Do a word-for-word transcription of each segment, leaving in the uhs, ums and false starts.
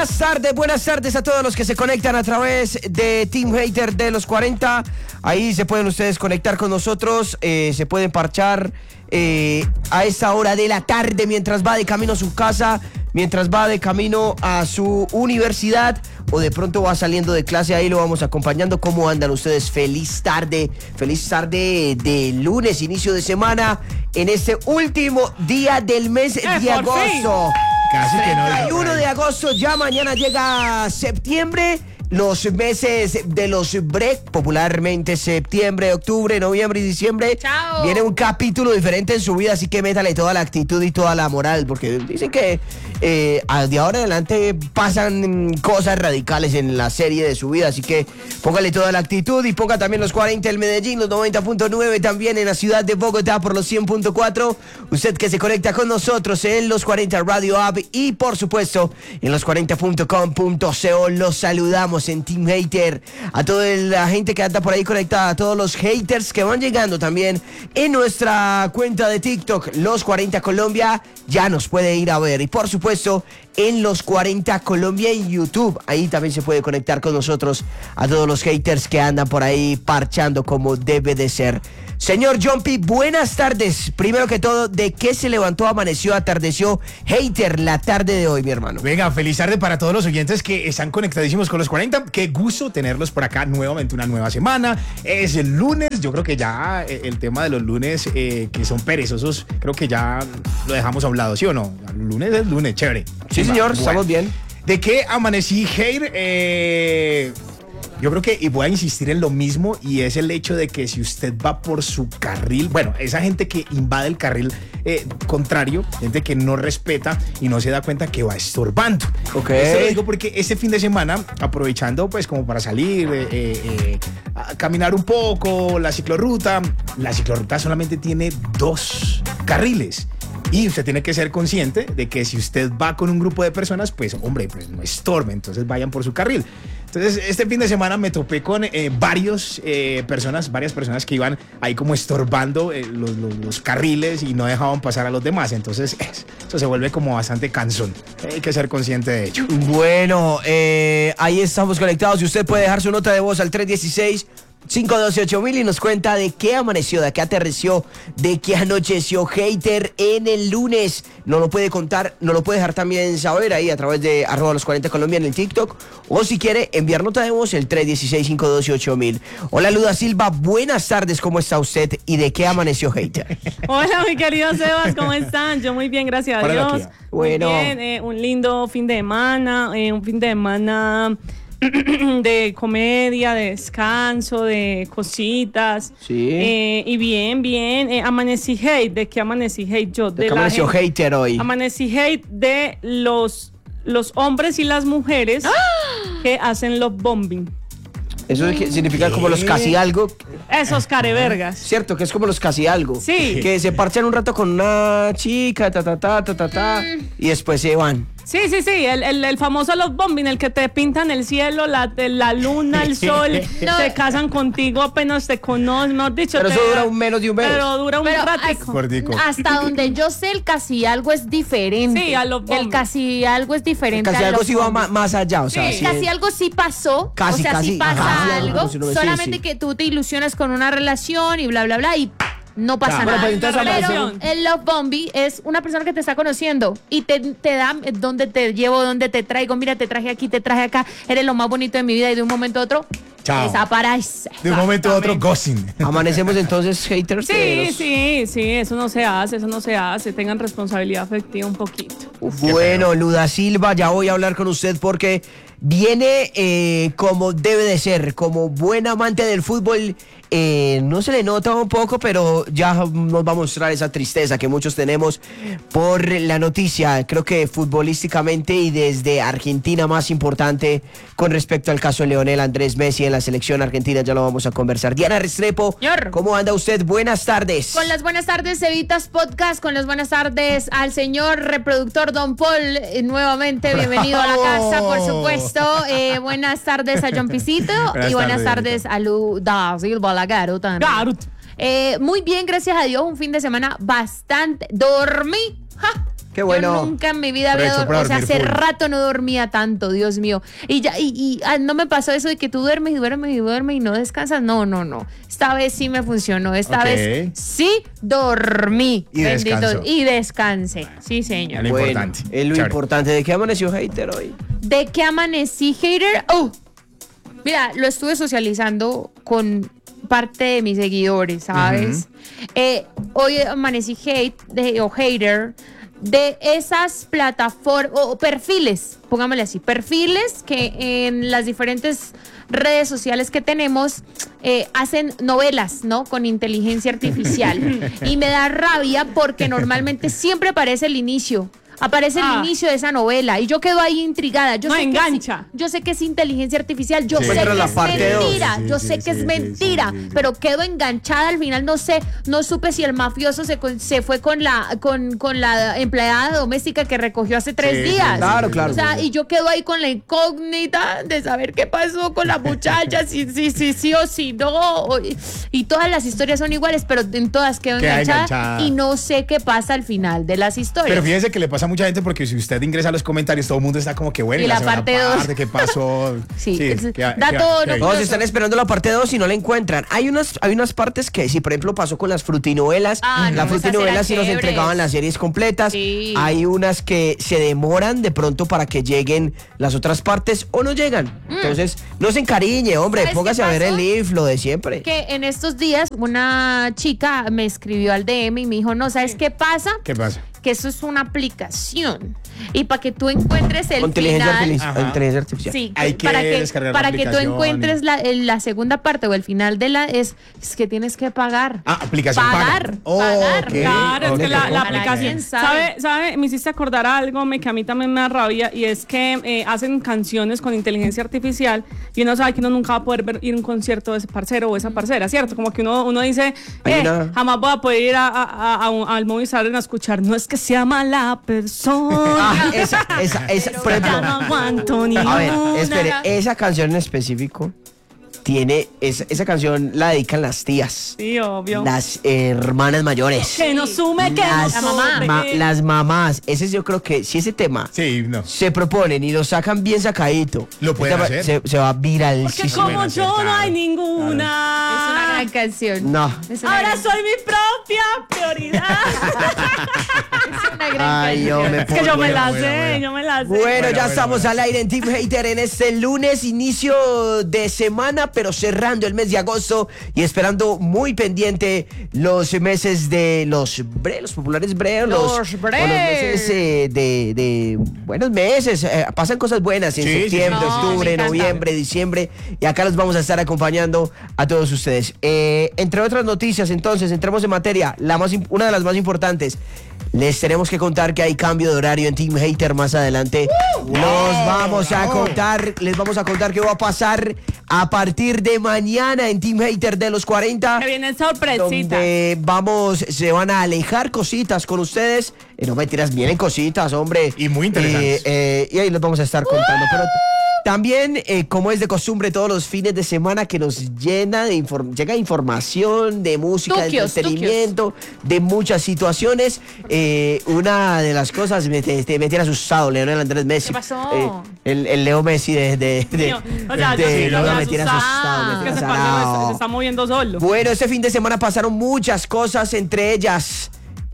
Buenas tardes, buenas tardes a todos los que se conectan a través de Team Hater de los cuarenta. Ahí se pueden ustedes conectar con nosotros, eh, se pueden parchar eh, a esta hora de la tarde mientras va de camino a su casa, mientras va de camino a su universidad o de pronto va saliendo de clase. Ahí lo vamos acompañando. ¿Cómo andan ustedes? Feliz tarde, feliz tarde de lunes, inicio de semana, en este último día del mes eh, de agosto. Casi que no. treinta y uno de agosto, ya mañana llega septiembre, los meses de los break, popularmente septiembre, octubre, noviembre y diciembre. Chao. Viene un capítulo diferente en su vida, así que métale toda la actitud y toda la moral, porque dicen que eh, de ahora en adelante pasan cosas radicales en la serie de su vida, así que póngale toda la actitud y ponga también los cuarenta en Medellín, los noventa punto nueve también en la ciudad de Bogotá por los cien punto cuatro. Usted que se conecta con nosotros en los cuarenta Radio App y por supuesto en los cuarenta punto com punto co. Los saludamos en Team Hater, a toda la gente que anda por ahí conectada, a todos los haters que van llegando también en nuestra cuenta de TikTok, Los cuarenta Colombia, ya nos puede ir a ver. Y por supuesto, en Los cuarenta Colombia en YouTube, ahí también se puede conectar con nosotros, a todos los haters que andan por ahí parchando como debe de ser. Señor Jumpy, buenas tardes. Primero que todo, ¿de qué se levantó, amaneció, atardeció Hater la tarde de hoy, mi hermano? Venga, feliz tarde para todos los oyentes que están conectadísimos con los cuarenta. Qué gusto tenerlos por acá nuevamente, una nueva semana. Es el lunes, yo creo que ya el tema de los lunes eh, que son perezosos, creo que ya lo dejamos hablado, ¿sí o no? El lunes es lunes, chévere. Sí, señor, bueno, estamos bien. ¿De qué amanecí, Hater? Eh... Yo creo que, y voy a insistir en lo mismo, y es el hecho de que si usted va por su carril, bueno, esa gente que invade el carril eh, contrario, gente que no respeta y no se da cuenta que va estorbando. Ok. Esto lo digo porque este fin de semana, aprovechando pues como para salir, eh, eh, a caminar un poco, la ciclorruta, la ciclorruta solamente tiene dos carriles. Y usted tiene que ser consciente de que si usted va con un grupo de personas, pues, hombre, pues no estorbe, entonces vayan por su carril. Entonces, este fin de semana me topé con eh, varios eh, personas, varias personas que iban ahí como estorbando eh, los, los, los carriles y no dejaban pasar a los demás. Entonces, es, eso se vuelve como bastante cansón. Hay que ser consciente de ello. Bueno, eh, ahí estamos conectados y usted puede dejar su nota de voz al tres uno seis, cinco uno ocho mil y nos cuenta de qué amaneció, de qué aterrició, de qué anocheció Hater en el lunes. Nos lo puede contar, nos lo puede dejar también saber ahí a través de arroba los cuarenta Colombia en el TikTok, o si quiere enviar nota de voz el tres uno seis, cinco uno ocho mil. Hola Luda Silva, buenas tardes, ¿cómo está usted y de qué amaneció Hater? Hola mi querido Sebas, ¿cómo están? Yo muy bien, gracias a Para Dios. Muy bueno. Bien, eh, un lindo fin de semana, eh, un fin de semana de comedia, de descanso, de cositas. Sí. Eh, y bien, bien. Eh, amanecí hate. ¿De qué amanecí hate yo? ¿De De qué la amaneció gente- Hater hoy? Amanecí hate de los, los hombres y las mujeres que hacen love bombing. Eso es que significa como los casi algo, Esos carevergas. cierto, que es como los casi algo. Sí. Que se parchan un rato con una chica, ta, ta, ta, ta, ta, ta, y después se van. Sí, sí, sí, el, el, el famoso love bombing, el que te pintan el cielo, la, la luna, el sol, No. se casan contigo apenas te conocen, mejor dicho. Pero te- eso dura un menos de un mes. Pero dura un Pero ratico. Cortico. hasta donde yo sé, el casi algo es diferente. Sí, a lo El casi algo es diferente. Casi a algo los sí va hombres. ma- más allá, o sea, Sí. sí. Casi algo sí pasó. Casi, o sea, casi, sí pasa ajá, algo. como si no lo- sí, solamente sí. que tú te ilusionas con una relación y bla, bla, bla, y no pasa Claro, nada. pero entonces Una Pero relación. el love bombing es una persona que te está conociendo y te, te da dónde te llevo, dónde te traigo. Mira, te traje aquí, te traje acá. Eres lo más bonito de mi vida y de un momento a otro Chao. desaparece. De un momento a otro, ghosting. Amanecemos entonces, haters. de Sí, los- sí, sí, eso no se hace, eso no se hace. Tengan responsabilidad afectiva un poquito. Bueno, Luda Silva, ya voy a hablar con usted porque viene eh, como debe de ser, como buen amante del fútbol. Eh, no se le nota un poco, pero ya nos va a mostrar esa tristeza que muchos tenemos por la noticia, creo que futbolísticamente y desde Argentina más importante con respecto al caso de Lionel Andrés Messi en la selección argentina, ya lo vamos a conversar. Diana Restrepo, Señor. ¿cómo anda usted? Buenas tardes. Con las buenas tardes, Evitas Podcast, con las buenas tardes al señor reproductor Don Paul, eh, nuevamente bienvenido a la casa, por supuesto. Eh, buenas tardes a John Pisito Buenas y buenas tardes, tardes a Luda Silva, la garota. Garut. Eh, muy bien, gracias a Dios, un fin de semana bastante. Dormí, ja, Qué bueno. Yo nunca en mi vida había Aprovecho para dormido, o sea, hace dormir full. rato no dormía tanto, Dios mío. Y ya, y, y ah, no me pasó eso de que tú duermes y duermes y duermes y no descansas. No, no, no. Esta vez sí me funcionó. Esta Ok. vez sí dormí. Y Bendito- descansó. Y descansé. Sí, señor. Lo Bueno, importante. es lo Chévere. importante. ¿De qué amaneció hater hoy? ¿De qué amanecí, hater? Oh, mira, lo estuve socializando con parte de mis seguidores, ¿sabes? Eh, hoy amanecí hate de, o hater de esas plataformas o perfiles, pongámosle así, perfiles que en las diferentes redes sociales que tenemos eh, hacen novelas, ¿no? Con inteligencia artificial. Y me da rabia porque normalmente siempre aparece el inicio. Aparece el Ah. inicio de esa novela y yo quedo ahí intrigada. Yo No, sé engancha. Que es, yo sé que es inteligencia artificial, yo Sí. sé Pero que la es parte dos. mentira, Sí, yo sí, sé sí, que es sí, mentira, sí, sí, sí. pero quedo enganchada al final. No sé, no supe si el mafioso se, con- se fue con la con, con la empleada doméstica que recogió hace tres Sí, sí, días. sí, Claro, claro. O sea, y yo quedo ahí con la incógnita de saber qué pasó con la muchacha, si sí si, si, o si no. o- y todas las historias son iguales, pero en todas quedo Queda enganchada, enganchada. y no sé qué pasa al final de las historias. Pero fíjense que le pasa a mucha gente porque si usted ingresa a los comentarios, todo el mundo está como que bueno. Y la segunda parte dos. parte, ¿qué pasó? Sí, es- ¿qué- da qué- todo, qué no hay? No, se están esperando la parte dos y no la encuentran. Hay unas, hay unas partes que, si por ejemplo pasó con las frutinovelas, Ah, no, las esas frutinovelas eran sí nos chéveres. entregaban las series completas. Sí. Hay unas que se demoran de pronto para que lleguen las otras partes o no llegan. Entonces, no se encariñe, hombre, ¿Sabes póngase qué a ver pasó? el I F, lo de siempre. Que en estos días una chica me escribió al D M y me dijo, no, ¿sabes qué pasa? ¿Qué pasa? Que eso es una aplicación. Y para que tú encuentres el Con inteligencia, final... artifici- Ajá. inteligencia artificial. Sí, Hay que para que, descargar la para que tú aplicación encuentres y- la, el- la segunda parte o el final de la... Es, es que tienes que pagar. Ah, aplicación Pagar, paga. Oh, pagar. ok. Claro, es que la, la Ok. aplicación, ¿Quién sabe? ¿sabe? ¿sabe? Me hiciste acordar algo me, que a mí también me da rabia y es que eh, hacen canciones con inteligencia artificial y uno sabe que uno nunca va a poder ver, ir a un concierto de ese parcero o esa parcera, ¿cierto? Como que uno, uno dice, Hay eh, una- jamás voy a poder ir a, a- a- a un- al Movistar a escuchar, no es que sea mala persona, Ah, esa, esa, esa, por ya ejemplo, no aguanto ni a ver, una. espere, esa canción en específico tiene, esa, esa canción la dedican las tías, Sí, obvio. las hermanas mayores. Que no sume, que las, no La mamá. sume. ma- las mamás. Ese es, yo creo que si ese tema Sí, no. se proponen y lo sacan bien sacadito, Lo pueden ese tema hacer. Se, se va viral. Porque sí, sí. como bueno, yo no claro, hay Es ninguna. una gran canción. No. Es una Ahora gran- soy mi propia prioridad. es una gran Ay, yo canción. me Es que yo me Bueno, la bueno, sé, bueno. yo me la sé. Bueno, Bueno, ya bueno, estamos bueno. al aire en Team Hater en este lunes, inicio de semana, pero cerrando el mes de agosto y esperando muy pendiente los meses de los bre, los populares breos, los, Los o bre. los meses eh, de, de buenos meses. Eh, pasan cosas buenas en Sí, sí, septiembre, sí. No, me octubre, encanta. noviembre, diciembre y acá los vamos a estar acompañando a todos ustedes. Eh, entre otras noticias, entonces, entremos en materia, la más, im- una de las más importantes. Les tenemos que contar que hay cambio de horario en Team Hater más adelante. Nos vamos a bravo. contar, les vamos a contar qué va a pasar a partir de mañana en Team Hater de los cuarenta. Que vienen sorpresitas. Donde vamos, se van a alejar cositas con ustedes. Eh, no mentiras, vienen cositas, hombre. Y muy interesantes. Eh, eh, y ahí les vamos a estar contando. Pero también, eh, como es de costumbre, todos los fines de semana que nos llena de inform- llega información, de música, de Tuquios, entretenimiento, de muchas situaciones. Eh, una de las cosas me, te, te me tiene asustado, Leonel Andrés Messi. ¿Qué pasó? Eh, el, el Leo Messi de, de, de, Mío, o sea, yo de- sí no, lo me había tiene asustado. asustado. me Es que tiene ese parcero se- azarado. se está moviendo solo. Bueno, este fin de semana pasaron muchas cosas, entre ellas.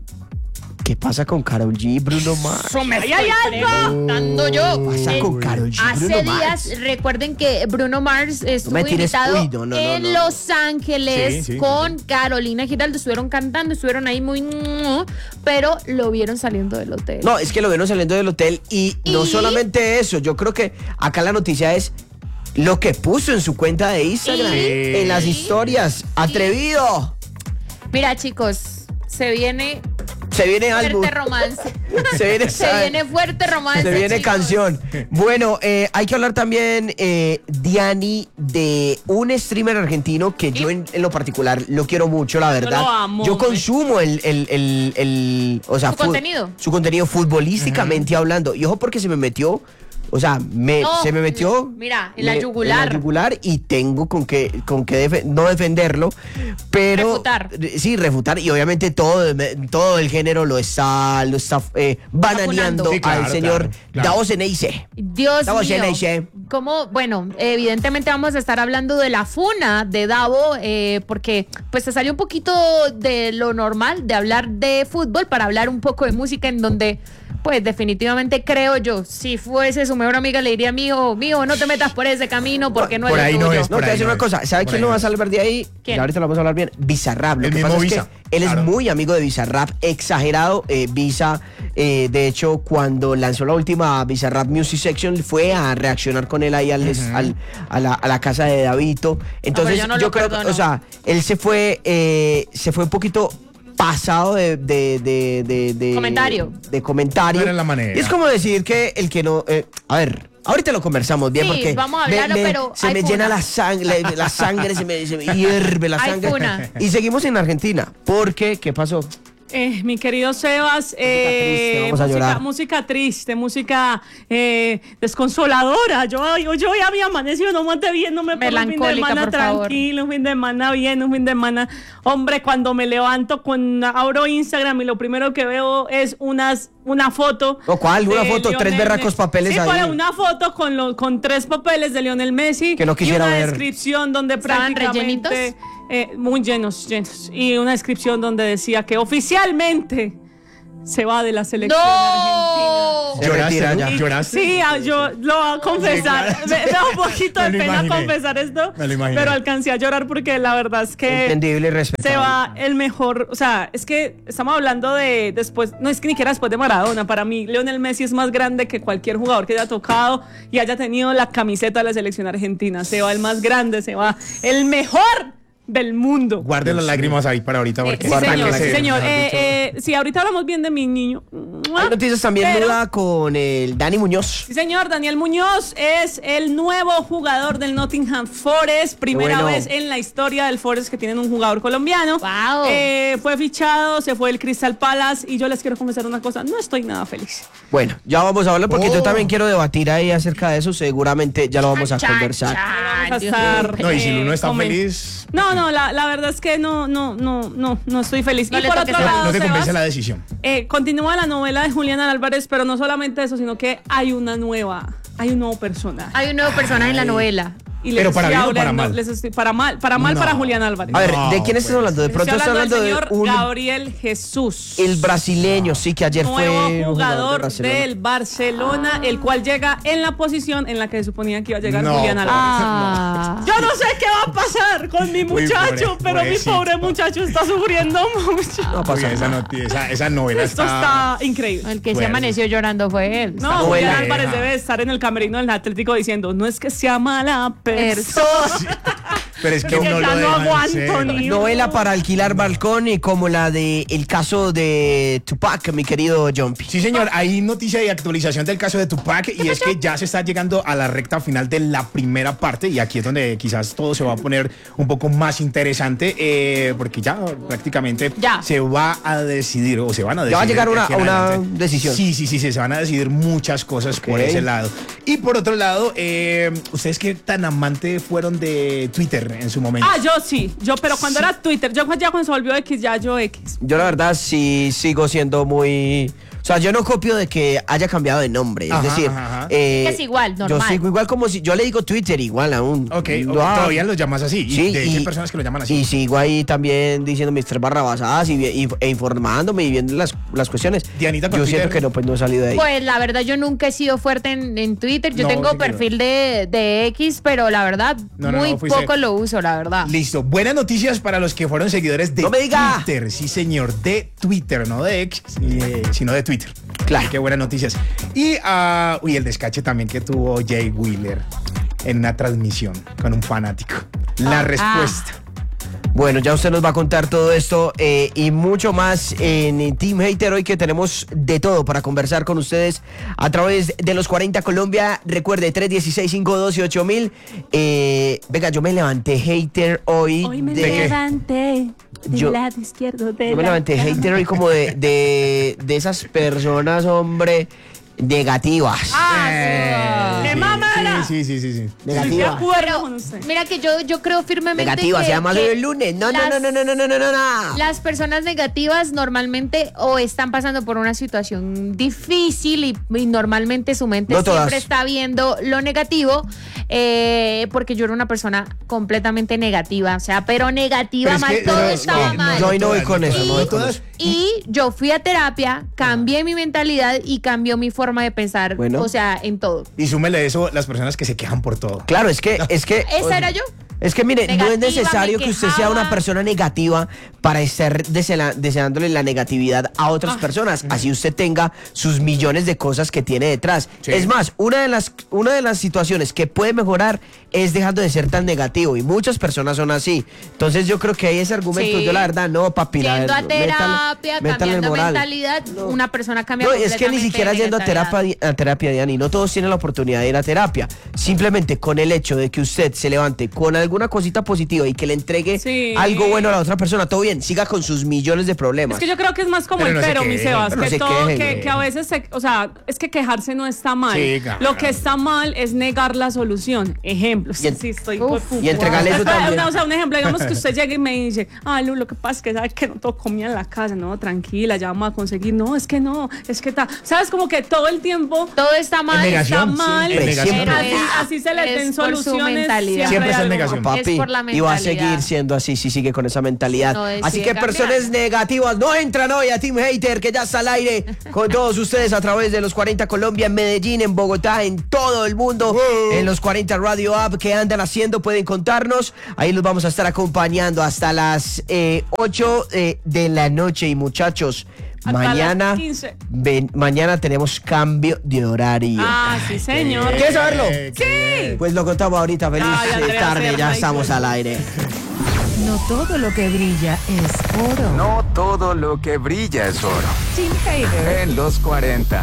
¿Qué pasa con Karol G, Bruno Mars? Eso me Ahí hay estoy algo. preguntando yo. ¿Qué pasa Eh, con Karol G, Hace Bruno días, Mars? recuerden que Bruno Mars estuvo me tires- invitado uy, no, no, no, en no, no. Los Ángeles Sí, sí, con Carolina Giraldo. Estuvieron cantando, estuvieron ahí muy... Pero lo vieron saliendo del hotel. No, es que lo vieron saliendo del hotel y, no ¿Y? solamente eso, yo creo que acá la noticia es lo que puso en su cuenta de Instagram, ¿Y? en las historias. Atrevido. Mira, chicos, se viene Se viene álbum. fuerte romance. Se viene, Se viene fuerte romance. Se viene chicos. canción. Bueno, eh, hay que hablar también, eh, Diani, de un streamer argentino que yo en, en lo particular lo quiero mucho, la verdad. lo amo, Yo hombre. consumo el, el, el, el- o sea, Su fu- contenido. Su contenido futbolísticamente hablando. Y ojo porque se me metió O sea, me, No, se me metió. mira, en la me- yugular. en la yugular y tengo con que, con que defe- no defenderlo, pero. Refutar. Sí, refutar. Y obviamente todo, todo el género lo está, lo está eh, bananeando Vacunando. Sí, claro, al señor claro, claro. Davos Eneice. Dios Davos mío. Eneice. ¿Cómo? Bueno, evidentemente vamos a estar hablando de la funa de Davo, eh, porque pues se salió un poquito de lo normal de hablar de fútbol para hablar un poco de música, en donde pues definitivamente creo yo, si fuese su mejor amiga le diría, mijo, mijo, no te metas por ese camino porque no Por es ahí lo no tuyo. es. No, Por te voy a ahí decir no una es. cosa. ¿Sabe Por quién ahí lo no va a es. salvar de ahí? ¿Quién? Ya ahorita lo vamos a hablar bien. Bizarrap. Lo El que mismo pasa es Visa. que él Claro. es muy amigo de Bizarrap, exagerado. Eh, Visa, eh, de hecho, cuando lanzó la última Bizarrap Music Section, fue a reaccionar con él ahí al, al- a, la, a la casa de Davito. Entonces, yo no yo lo creo perdono. que, o sea, él se fue, eh, se fue un poquito pasado de, de, de, de, de- Comentario. de comentario. No era la manera. Y es como decir que el que no, eh, a ver, ahorita lo conversamos bien Sí, porque vamos a me- hablarlo, me- pero se hay me funa. llena la sangre, la, la sangre se me, se me hierve la Hay sangre. funa. Y seguimos en Argentina, porque ¿qué pasó? Eh, mi querido Sebas, eh, triste, vamos a música, llorar. música triste, música eh, desconsoladora. Yo, yo, yo ya había amanecido nomás de bien, no me pego un fin de Melancólica, semana por favor. tranquilo, un fin de semana bien, un fin de semana. Hombre, cuando me levanto, con, abro Instagram y lo primero que veo es unas, una foto. ¿O cuál? Una de foto, tres Lionel berracos Messi. papeles sí, ahí. para una foto con, lo- con tres papeles de Lionel Messi. Que no quisiera y una ver. descripción donde ¿Estaban prácticamente... rellenitos? Eh, muy llenos, llenos. Y una descripción donde decía que oficialmente se va de la selección argentina. ¡No! Se ¿Lloraste? retira ¿no? ya. ¿Lloraste? Sí, ah, yo lo voy a confesar. Sí, claro. me, me da un poquito de Me lo pena imaginé. confesar esto, Me lo imaginé. pero alcancé a llorar porque la verdad es que Entendible y respetable. se va el mejor, o sea, es que estamos hablando de después, no es que ni siquiera después de Maradona, para mí Lionel Messi es más grande que cualquier jugador que haya tocado y haya tenido la camiseta de la selección argentina, se va el más grande, se va el mejor del mundo. Guarden las lágrimas ahí para ahorita Eh, porque sí, Guarda señor, que sí, se- señor. mejor Eh, dicho. eh, sí, ahorita hablamos bien de mi niño. Hay noticias también, Pero- Luda, con el Dani Muñoz. Sí, señor, Daniel Muñoz es el nuevo jugador del Nottingham Forest. Primera bueno. vez en la historia del Forest que tienen un jugador colombiano. Wow. Eh, fue fichado, se fue el Crystal Palace y yo les quiero confesar una cosa, no estoy nada feliz. Bueno, ya vamos a hablar porque Oh. yo también quiero debatir ahí acerca de eso. Seguramente ya lo vamos a Chan, conversar. chan, Vamos a Dios estar, mío. No, y si eh, uno está comen- feliz, No, no, la, la verdad es que no, no, no, no, no estoy feliz. No y le por toques otro a- lado, no te convence Sebas, la decisión. Eh, continúa la novela de Julián Álvarez, pero no solamente eso, sino que hay una nueva, hay un nuevo personaje. Hay un nuevo personaje en la novela. Y Pero les para estoy bien o para hablando- mal. les estoy- para mal, para mal No. para Julián Álvarez. A ver, No, ¿de quién estás pues. hablando? De Les pronto estoy estás hablando hablando del de señor un Gabriel Jesús. el brasileño, sí, que ayer fue Nuevo un jugador Barcelona. del Barcelona, el cual llega en la posición en la que se suponía que iba a llegar No, Julián Álvarez. Ah. Yo no sé qué va a pasar con mi Uy, muchacho, pobre- pero mi pobrecito. pobre muchacho está sufriendo mucho. No Oye, pasa esa, nada. noti- esa, esa novela Esto está... está increíble. El que se Bueno. amaneció llorando fue él. No, novela. Julián Álvarez Ajá. debe estar en el camerino del Atlético diciendo, no es que sea mala persona. Pero es que Pero uno ya lo no deja en aguanto cero. ni- Novela para alquilar balcón y como la de el caso de Tupac, mi querido Jumpy. Sí, señor, hay noticia y actualización del caso de Tupac y es que ya se está llegando a la recta final de la primera parte y aquí es donde quizás todo se va a poner un poco más interesante eh, porque ya prácticamente Ya. se va a decidir o se van a decidir. Ya va a llegar de una- aquí en una adelante. decisión. Sí, sí, sí, sí, se van a decidir muchas cosas Ok. por ese lado. Y por otro lado, eh, ¿ustedes qué tan amante fueron de Twitter en su momento? Ah, yo sí, yo, pero cuando era Twitter, yo ya cuando se volvió X, ya yo X. Yo la verdad sí sigo siendo muy... O sea, yo no copio de que haya cambiado de nombre. Es Ajá, decir, ajá, ajá. eh, Es igual, normal. Yo sigo igual como si... Yo le digo Twitter igual aún. Ok, ok, Lo hago. todavía los llamas así. Y Sí, de hecho y- hay personas que lo llaman así. Y sigo ahí también diciendo mis tres barrabasadas y, y- e informándome y viendo las, las cuestiones. Dianita, con yo siento Twitter. que no, pues no he salido de ahí. Pues la verdad yo nunca he sido fuerte en, en Twitter. Yo No, tengo sí que no. perfil de, de X, pero la verdad No, no, muy no, fuiste- poco lo uso, la verdad. Listo. Buenas noticias para los que fueron seguidores de ¡No me diga! Twitter. Sí, señor, de Twitter, no de X, eh, sino de Twitter. Claro. Qué buenas noticias. Y, ah, uy, el descache también que tuvo Jay Wheeler en una transmisión con un fanático. La Ah. respuesta. Bueno, ya usted nos va a contar todo esto eh, y mucho más en Team Hater hoy que tenemos de todo para conversar con ustedes a través de los cuarenta Colombia. Recuerde, tres uno seis, cinco uno dos y ocho mil. Eh, venga, yo me levanté hater hoy. Hoy me de- qué? levanté del Yo- lado izquierdo de Yo me la levanté cama. hater hoy como de, de, de esas personas, hombre, negativas. Ah, Eh, sí. ¡Qué sí, mamada! Sí, sí, sí, sí. Estoy de Negativa. acuerdo con usted. Mira que yo, yo creo firmemente Negativa, que, se llama que hoy el lunes. No, no, no, las- no, no, no, no, no, no, no. Las personas negativas normalmente o están pasando por una situación difícil y, y normalmente su mente No todas. siempre está viendo lo negativo, eh, porque yo era una persona completamente negativa, o sea, pero negativa, Pero es mal, que- todo no, estaba no, mal. Yo hoy no voy todas, con no eso, todas, no voy no con todas. eso. Y yo fui a terapia, cambié mi mentalidad y cambió mi forma de pensar, Bueno. o sea, en todo. Y súmele eso las personas que se quejan por todo. Claro, es que, es que. ¿Esa era yo? Es que mire, no Negativa, es necesario me que usted sea una quejaba. persona negativa para estar desela- deseándole la negatividad a otras Ah. personas. Así usted tenga sus millones de cosas que tiene detrás. Sí. Es más, una de las una de las situaciones que puede mejorar es dejando de ser tan negativo. Y muchas personas son así. Entonces yo creo que hay ese argumento. Sí. Yo la verdad, no, papi. la Yendo a verdad, métale- terapia, métale cambiando moral. mentalidad, una persona cambia No, es que ni completamente siquiera de yendo a mentalidad. terapia, a terapia, Diana, y no todos tienen la oportunidad de ir a terapia. Simplemente con el hecho de que usted se levante con alguna cosita positiva y que le entregue Sí. algo bueno a la otra persona, todo bien, siga con sus millones de problemas. Es que yo creo que es más como Pero el no se pero, mi quejen, Sebas, pero no que se todo, quejen, que, güey. que a veces, se- o sea, es que quejarse no está mal. Sí, claro. Lo que está mal es negar la solución. Ejemplo, Y en- sí, estoy Uf. hijo de y entregarle eso Espera, también. una- o sea, un ejemplo, digamos que usted llegue y me dice, ah, Lu, lo que pasa es que sabes que no todo comía en la casa, no, tranquila, ya vamos a conseguir. No, es que no, es que está, sabes, como que todo el tiempo Todo está mal. En negación. está mal, En negación. Siempre. así, así se le Es den por su soluciones. mentalidad. Siempre es hay en algo negación. mal. Papi, Es por la y va a mentalidad. seguir siendo así si sigue con esa mentalidad. No decide así que cambiar. personas negativas no entran hoy a Team Hater, que ya está al aire con todos ustedes a través de los cuarenta Colombia, en Medellín, en Bogotá, en todo el mundo, en los cuarenta Radio App. ¿Qué andan haciendo? Pueden contarnos. Ahí los vamos a estar acompañando hasta las eh, ocho eh, de la noche. Y muchachos, Hasta mañana, las quince. ven- mañana tenemos cambio de horario. Ah, sí, señor. ¿Quieres saberlo? Eh, qué bien. Pues lo contamos ahorita. Feliz Ay, eh, Andrea tarde, ya Serna, estamos hijo. al aire. No todo lo que brilla es oro. No todo lo que brilla es oro. Team Hater. En los cuarenta.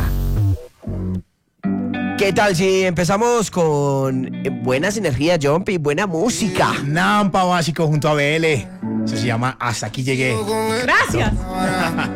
¿Qué tal si empezamos con eh, buenas energías, Jumpy, buena música? Nampa básico junto a B L. Eso se llama Hasta aquí llegué. Gracias.